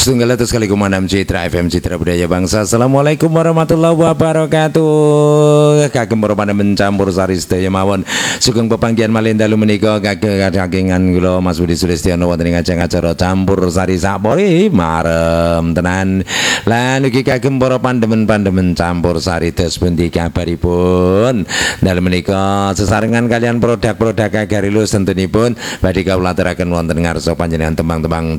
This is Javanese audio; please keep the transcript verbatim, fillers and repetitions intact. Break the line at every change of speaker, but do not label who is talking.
Setunggal atus kali enam Citra F M Citra Budaya Bangsa. Assalamualaikum warahmatullahi wabarakatuh. Kagem para pandemen campur sari sedaya mawon. Sugeng pepanggihan malih dalu menika kagem kagingan kula Mas Budi Sulistiono wonten ing ajeng acara campur sari sapori marem tenan. Lan ugi kagem para pandemen-pandemen campur sari dos pundi kabaripun. Dalu menika sesarengan kalian produk-produk agarilus tentunipun badhe kawula aturaken wonten ngarsa panjenengan tembang-tembang